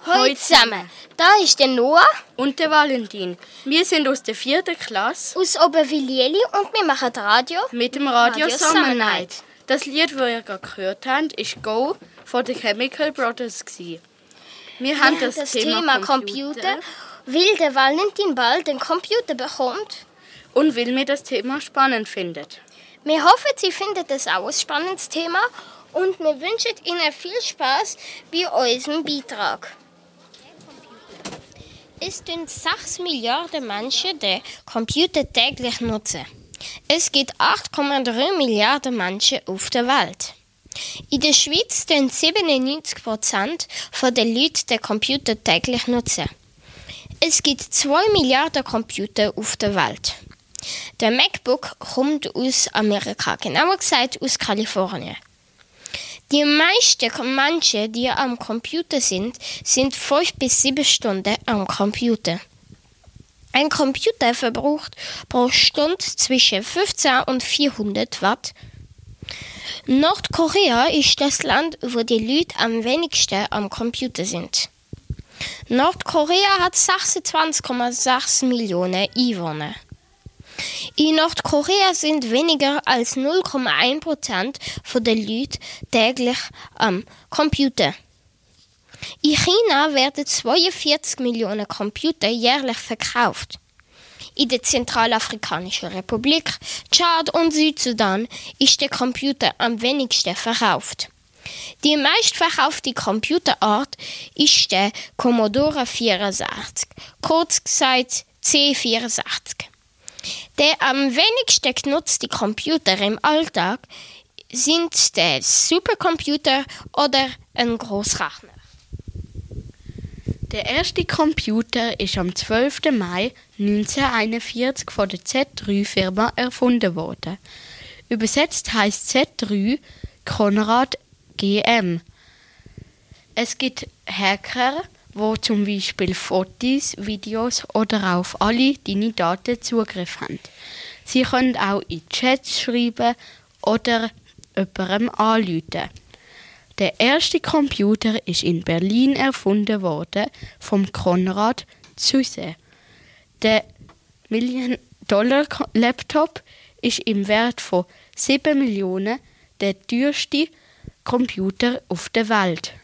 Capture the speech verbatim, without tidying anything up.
Hallo zusammen, da ist der Noah und der Valentin. Wir sind aus der vierten Klasse aus Obervillieli und wir machen Radio mit dem Radio, Radio Summer Summer Night. Night. Das Lied, das ihr gerade gehört habt, ist «Go» von den Chemical Brothers. Wir, wir haben das, das Thema, Thema Computer, Computer, weil der Valentin bald einen Computer bekommt. Und weil wir das Thema spannend finden. Wir hoffen, Sie finden das auch ein spannendes Thema und wir wünschen Ihnen viel Spaß bei unserem Beitrag. Es tun sechs Milliarden Menschen den Computer täglich nutzen. Es gibt acht Komma drei Milliarden Menschen auf der Welt. In der Schweiz tun siebenundneunzig Prozent der Leute den Computer täglich nutzen. Es gibt zwei Milliarden Computer auf der Welt. Der MacBook kommt aus Amerika, genauer gesagt aus Kalifornien. Die meisten Menschen, die am Computer sind, sind fünf bis sieben Stunden am Computer. Ein Computer verbraucht pro Stunde zwischen fünfzehn und vierhundert Watt. Nordkorea ist das Land, wo die Leute am wenigsten am Computer sind. Nordkorea hat sechsundzwanzig Komma sechs Millionen Einwohner. In Nordkorea sind weniger als null Komma eins Prozent der Leute täglich am Computer. In China werden zweiundvierzig Millionen Computer jährlich verkauft. In der Zentralafrikanischen Republik, Tschad und Südsudan ist der Computer am wenigsten verkauft. Die meistverkaufte Computerart ist der Commodore vierundsechzig, kurz gesagt C vierundsechzig. Der am wenigsten genutzte Computer im Alltag sind der Supercomputer oder ein Großrechner. Der erste Computer ist am zwölften Mai neunzehnhunderteinundvierzig von der Z drei Firma erfunden worden. Übersetzt heißt Z drei Konrad G M. Es gibt Hacker, wo zum Beispiel Fotos, Videos oder auf alle deine Daten Zugriff haben. Sie können auch in Chats schreiben oder jemandem anrufen. Der erste Computer ist in Berlin erfunden worden vom Konrad Zuse. Der Million-Dollar-Laptop ist im Wert von sieben Millionen der teuerste Computer auf der Welt.